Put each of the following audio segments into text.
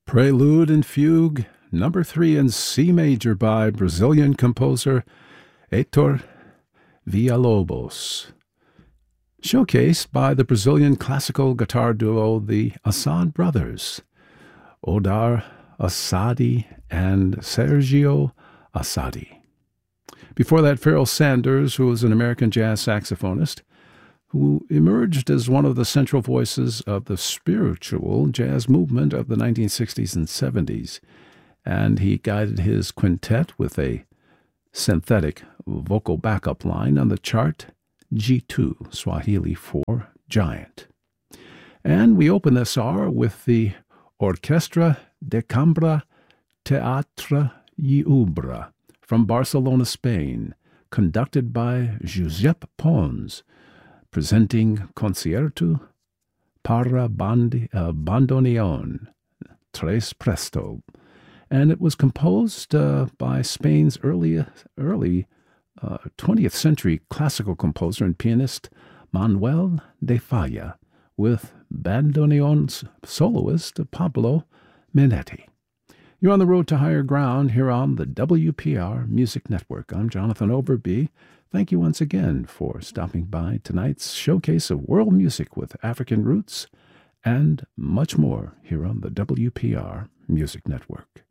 Prelude and Fugue, number 3 in C major by Brazilian composer Heitor Villa-Lobos. Showcased by the Brazilian classical guitar duo the Assad Brothers, Odar Assadi and Sergio Assadi. Before that, Pharoah Sanders, who was an American jazz saxophonist, who emerged as one of the central voices of the spiritual jazz movement of the 1960s and 70s, and he guided his quintet with a synthetic vocal backup line on the chart G2, Swahili for giant. And we open this hour with the Orquestra de Cambra Teatre Lliure from Barcelona, Spain, conducted by Josep Pons, presenting Concierto para Bandoneon, Tres Presto. And it was composed by Spain's early 20th century classical composer and pianist Manuel de Falla, with bandoneon soloist Pablo Minetti. You're on the road to higher ground here on the WPR Music Network. I'm Jonathan Overby. Thank you once again for stopping by tonight's showcase of world music with African roots and much more here on the WPR Music Network.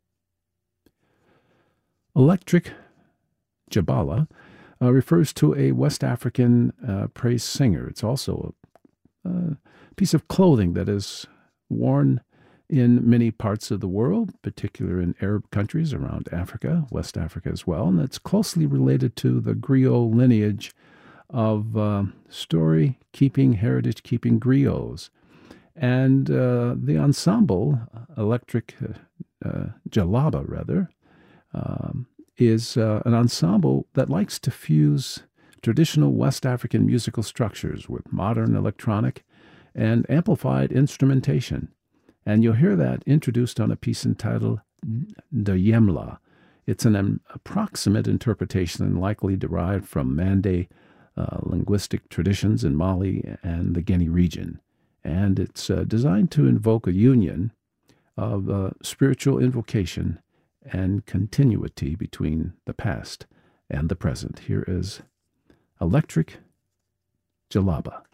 Electric Jabala refers to a West African praise singer. It's also a piece of clothing that is worn in many parts of the world, particularly in Arab countries around Africa, West Africa as well, and it's closely related to the griot lineage of story-keeping, heritage-keeping griots. And the ensemble, Electric Jalaba, is an ensemble that likes to fuse traditional West African musical structures with modern electronic and amplified instrumentation. And you'll hear that introduced on a piece entitled De Yemla. It's an approximate interpretation and likely derived from Mande linguistic traditions in Mali and the Guinea region. And it's designed to invoke a union of spiritual invocation and continuity between the past and the present. Here is Electric Jalaba.